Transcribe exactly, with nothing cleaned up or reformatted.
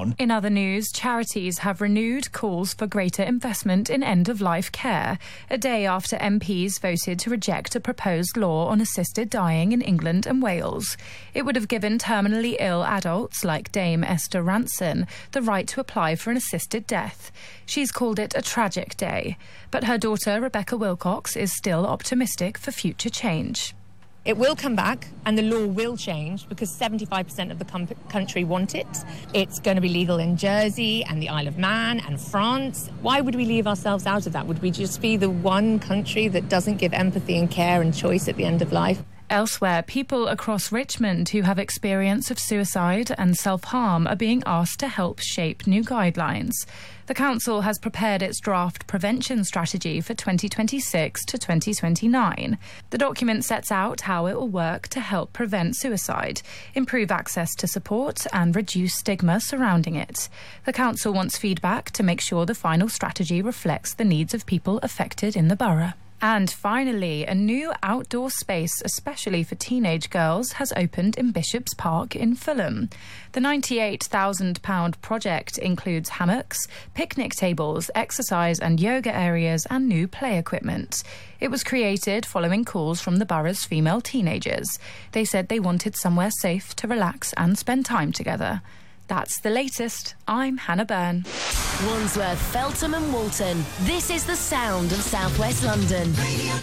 on. In other news, charities have renewed calls for greater investment in end-of-life care, a day after M Ps voted to reject a proposed law on assisted dying in England and Wales. It would have given terminally ill adults like Dame Esther Ranson the right to apply for an assisted death. She's called it a tragic day, but her daughter Rebecca Wilcox is still optimistic for future change. It will come back and the law will change because seventy-five percent of the com- country want it. It's going to be legal in Jersey and the Isle of Man and France. Why would we leave ourselves out of that? Would we just be the one country that doesn't give empathy and care and choice at the end of life? Elsewhere, people across Richmond who have experience of suicide and self-harm are being asked to help shape new guidelines. The council has prepared its draft prevention strategy for twenty twenty-six to twenty twenty-nine. The document sets out how it will work to help prevent suicide, improve access to support and reduce stigma surrounding it. The council wants feedback to make sure the final strategy reflects the needs of people affected in the borough. And finally, a new outdoor space, especially for teenage girls, has opened in Bishop's Park in Fulham. The ninety-eight thousand pounds project includes hammocks, picnic tables, exercise and yoga areas and new play equipment. It was created following calls from the borough's female teenagers. They said they wanted somewhere safe to relax and spend time together. That's the latest. I'm Hannah Byrne. Wandsworth, Feltham and Walton. This is the sound of South West London.